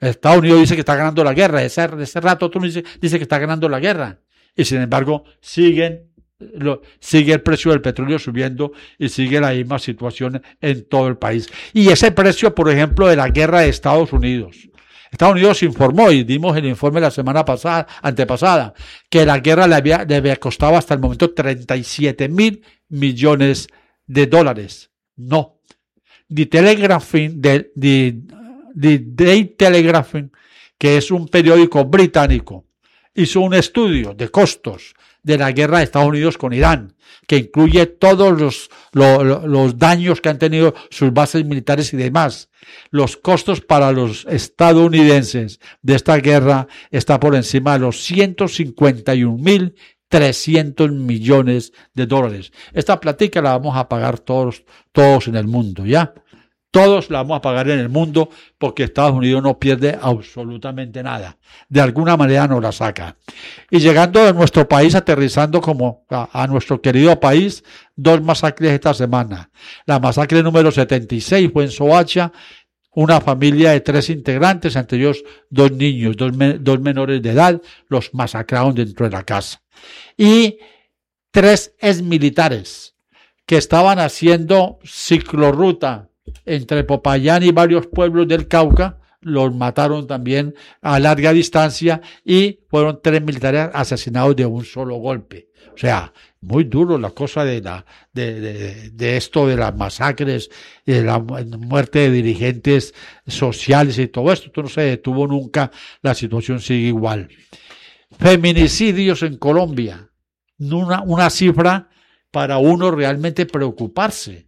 Estados Unidos dice que está ganando la guerra, ese rato tú dice que está ganando la guerra. Y sin embargo, sigue el precio del petróleo subiendo y sigue la misma situación en todo el país. Y ese precio, por ejemplo, de la guerra de Estados Unidos. Estados Unidos informó, y dimos el informe la semana antepasada, que la guerra le había costado hasta el momento 37.000 millones de dólares. No. The Day Telegraphing, que es un periódico británico, hizo un estudio de costos de la guerra de Estados Unidos con Irán, que incluye todos los daños que han tenido sus bases militares y demás. Los costos para los estadounidenses de esta guerra está por encima de los 151.300 millones de dólares. Esta plática la vamos a pagar todos en el mundo, ¿ya? Todos la vamos a pagar en el mundo porque Estados Unidos no pierde absolutamente nada. De alguna manera nos la saca. Y llegando a nuestro país, aterrizando como a nuestro querido país, 2 masacres esta semana. La masacre número 76 fue en Soacha, una familia de 3 integrantes, entre ellos 2 niños, dos menores de edad, los masacraron dentro de la casa. Y 3 exmilitares que estaban haciendo ciclorruta entre Popayán y varios pueblos del Cauca, los mataron también a larga distancia y fueron 3 militares asesinados de un solo golpe. O sea, muy duro la cosa de esto de las masacres y de la muerte de dirigentes sociales y todo esto. Esto no se detuvo nunca, la situación sigue igual. Feminicidios en Colombia, una cifra para uno realmente preocuparse.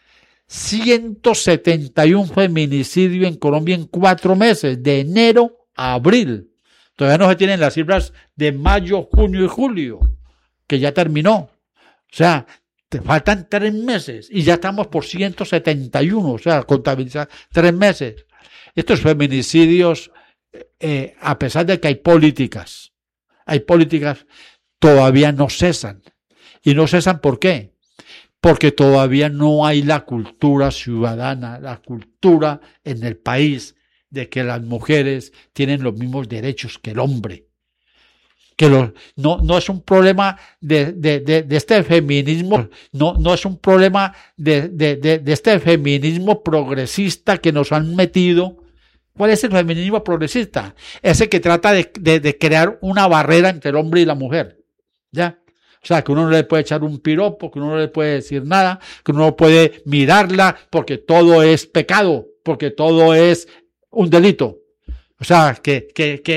171 feminicidios en Colombia en 4 meses, de enero a abril. Todavía no se tienen las cifras de mayo, junio y julio, que ya terminó. O sea, te faltan 3 meses y ya estamos por 171, o sea, contabilizar 3 meses. Estos feminicidios, a pesar de que hay políticas, todavía no cesan. ¿Y no cesan por qué? Porque todavía no hay la cultura ciudadana, la cultura en el país de que las mujeres tienen los mismos derechos que el hombre. Que no es un problema de este feminismo, no es un problema de este feminismo progresista que nos han metido. ¿Cuál es el feminismo progresista? Ese que trata de crear una barrera entre el hombre y la mujer, ¿ya? O sea, que uno no le puede echar un piropo, que uno no le puede decir nada, que uno no puede mirarla porque todo es pecado, porque todo es un delito. O sea, que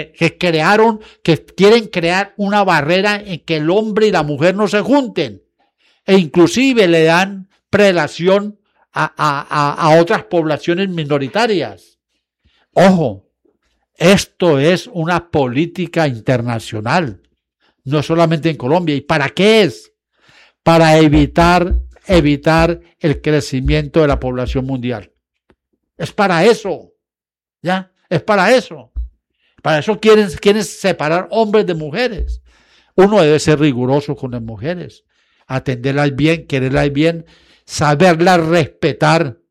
quieren crear una barrera en que el hombre y la mujer no se junten. E inclusive le dan prelación a otras poblaciones minoritarias. Ojo, esto es una política internacional. No solamente en Colombia. ¿Y para qué es? Para evitar el crecimiento de la población mundial. Es para eso. ¿Ya? Es para eso. Para eso quieren separar hombres de mujeres. Uno debe ser riguroso con las mujeres. Atenderlas bien, quererlas bien, saberlas respetar.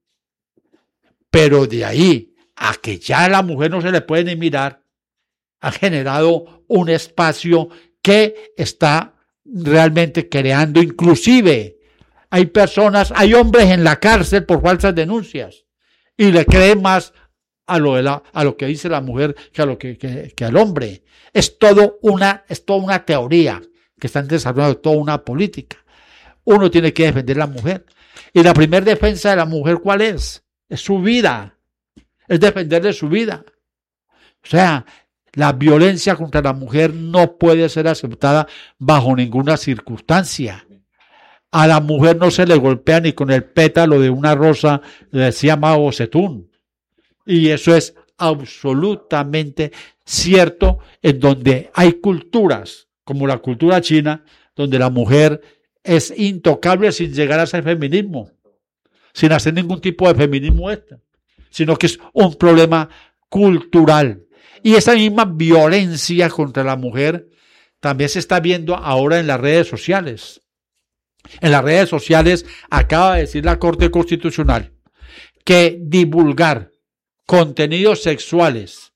Pero de ahí a que ya a la mujer no se le puede ni mirar, ha generado un espacio que está realmente creando, inclusive hay hombres en la cárcel por falsas denuncias y le creen más a lo que dice la mujer que al hombre. Es toda una teoría que están desarrollando, toda una política. Uno tiene que defender a la mujer. Y la primera defensa de la mujer, ¿cuál es? Es su vida. Es defenderle su vida. O sea, la violencia contra la mujer no puede ser aceptada bajo ninguna circunstancia. A la mujer no se le golpea ni con el pétalo de una rosa, decía Mao Zedong. Y eso es absolutamente cierto, en donde hay culturas, como la cultura china, donde la mujer es intocable sin llegar a ser feminismo, sin hacer ningún tipo de feminismo sino que es un problema cultural. Y esa misma violencia contra la mujer también se está viendo ahora en las redes sociales. En las redes sociales acaba de decir la Corte Constitucional que divulgar contenidos sexuales